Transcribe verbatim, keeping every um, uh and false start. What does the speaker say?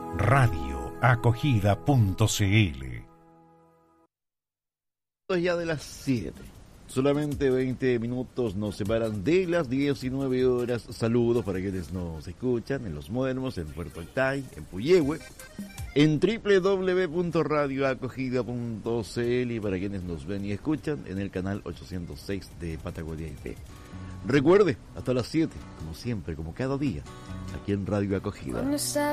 radio acogida punto c l. Ya de las siete. Solamente veinte minutos nos separan de las diecinueve horas. Saludos para quienes nos escuchan en Los Muermos, en Puerto Octay, en Puyehue, en doble u doble u doble u punto radio acogida punto c l y para quienes nos ven y escuchan en el canal ochocientos seis de Patagonia I P. Recuerde, hasta las siete, como siempre, como cada día, aquí en Radio Acogida.